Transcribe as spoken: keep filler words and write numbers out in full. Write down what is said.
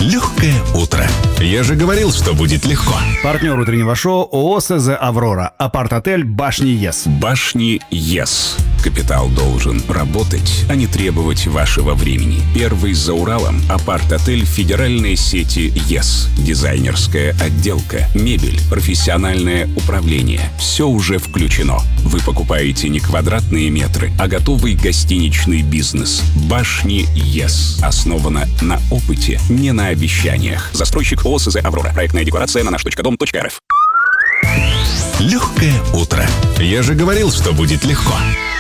Легкое утро. Я же говорил, что будет легко. Партнер утреннего шоу ООО СЗ «Аврора». Апарт-отель «Башни ЕС». Башни ЕС. Капитал должен работать, а не требовать вашего времени. Первый за Уралом – апарт-отель федеральной сети ЕС. Дизайнерская отделка, мебель, профессиональное управление. Все уже включено. Вы покупаете не квадратные метры, а готовый гостиничный бизнес. Башни ЕС. Основана на опыте, не на обещаниях. Застройщик ООО СЗ «Аврора». Проектная декорация на наш точка дом точка эр эф. Легкое утро. Я же говорил, что будет легко.